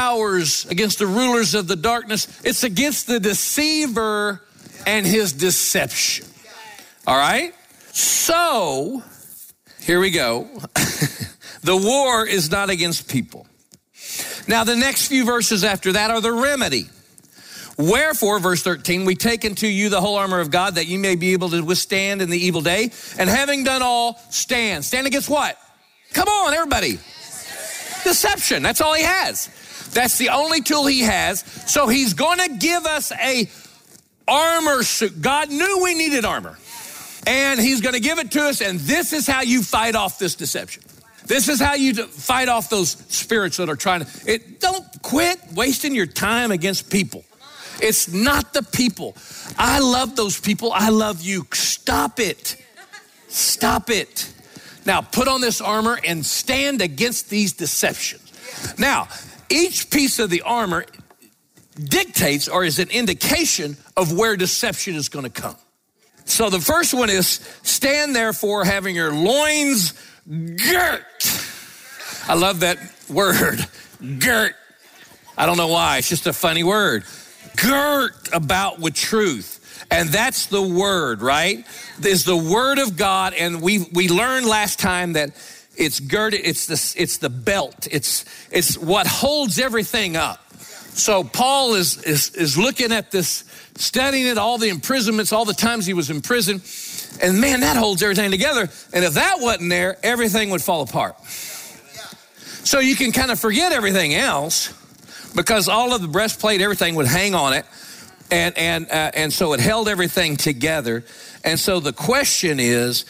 powers, against the rulers of the darkness. It's against the deceiver and his deception. All right? So, here we go. The war is not against people. Now, the next few verses after that are the remedy. Wherefore, verse 13, we take unto you the whole armor of God, that you may be able to withstand in the evil day. And having done all, stand. Stand against what? Come on, everybody. Deception. That's all he has. That's the only tool he has. So he's going to give us a armor suit. God knew we needed armor. And he's going to give it to us. And this is how you fight off this deception. This is how you fight off those spirits that are trying to. Don't quit wasting your time against people. It's not the people. I love those people. I love you. Stop it. Stop it. Now, put on this armor and stand against these deceptions. Now, each piece of the armor dictates or is an indication of where deception is going to come. So the first one is, stand therefore having your loins girt. I love that word, girt. I don't know why. It's just a funny word. Girt about with truth. And that's the word, right? There's the word of God. And we learned last time that it's girded, it's the belt. It's what holds everything up. So Paul is looking at this, studying it, all the imprisonments, all the times he was in prison. And man, that holds everything together. And if that wasn't there, everything would fall apart. So you can kind of forget everything else, because all of the breastplate, everything would hang on it. And so it held everything together. And so the question is,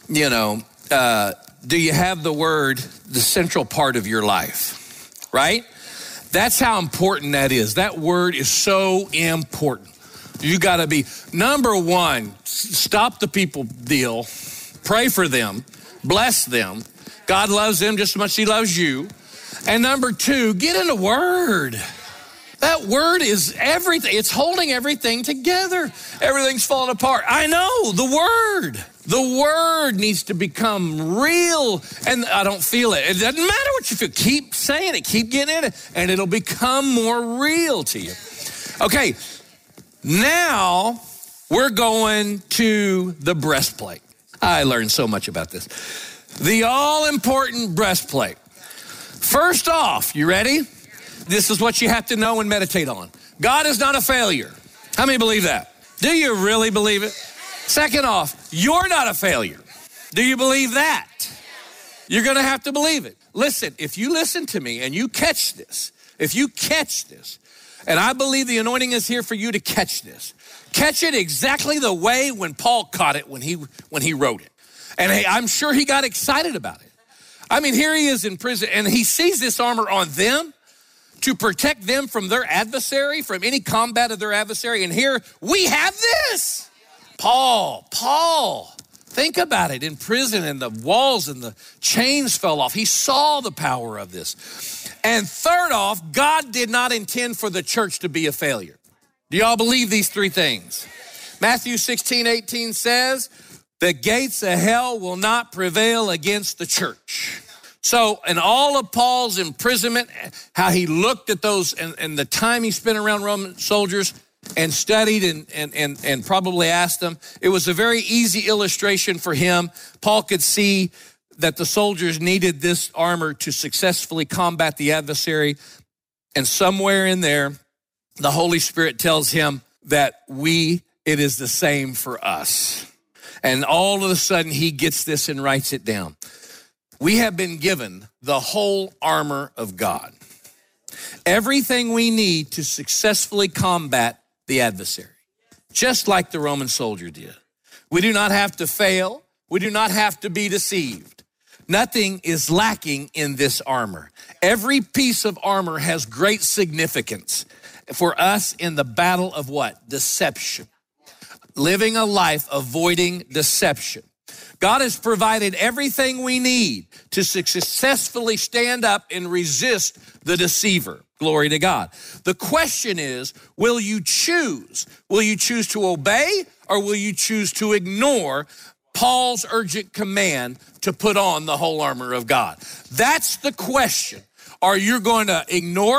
do you have the word, the central part of your life, right? That's how important that is. That word is so important. You got to be, number one, stop the people deal. Pray for them. Bless them. God loves them just as much as he loves you. And number two, get in the word. That word is everything. It's holding everything together. Everything's falling apart. I know, the word needs to become real. And I don't feel it. It doesn't matter what you feel. Keep saying it. Keep getting in it. And it'll become more real to you. Okay, now we're going to the breastplate. I learned so much about this. The all-important breastplate. First off, you ready? This is what you have to know and meditate on. God is not a failure. How many believe that? Do you really believe it? Second off, you're not a failure. Do you believe that? You're going to have to believe it. Listen, if you listen to me and you catch this, and I believe the anointing is here for you to catch this. Catch it exactly the way when Paul caught it when he wrote it. And hey, I'm sure he got excited about it. I mean, here he is in prison, and he sees this armor on them to protect them from their adversary, from any combat of their adversary. And here we have this. Paul, think about it, in prison, and the walls and the chains fell off. He saw the power of this. And third off, God did not intend for the church to be a failure. Do y'all believe these three things? Matthew 16:18 says, the gates of hell will not prevail against the church. So in all of Paul's imprisonment, how he looked at those and the time he spent around Roman soldiers and studied and probably asked them, it was a very easy illustration for him. Paul could see that the soldiers needed this armor to successfully combat the adversary. And somewhere in there, the Holy Spirit tells him that it is the same for us. And all of a sudden, he gets this and writes it down. We have been given the whole armor of God. Everything we need to successfully combat the adversary, just like the Roman soldier did. We do not have to fail. We do not have to be deceived. Nothing is lacking in this armor. Every piece of armor has great significance for us in the battle of what? Deception. Living a life avoiding deception. God has provided everything we need to successfully stand up and resist the deceiver. Glory to God. The question is, will you choose? Will you choose to obey, or will you choose to ignore Paul's urgent command to put on the whole armor of God? That's the question. Are you going to ignore